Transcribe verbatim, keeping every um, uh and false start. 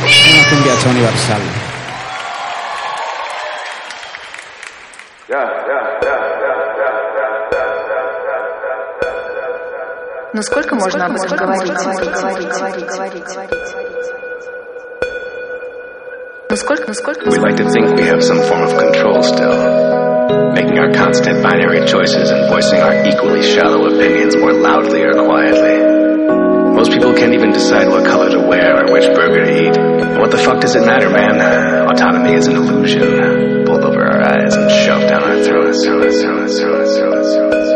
Anem a fer un viatge universal. Ну сколько можно об этом говорить? Ну сколько, ну сколько? We like to think we have some form of control still, making our constant binary choices and voicing our equally shallow opinions more loudly or quietly. Most people can't even decide what color to wear or which burger to eat. And what the fuck does it matter, man? Autonomy is an illusion, pulled over our eyes and shoved down our throats. throats, throats, throats, throats, throats.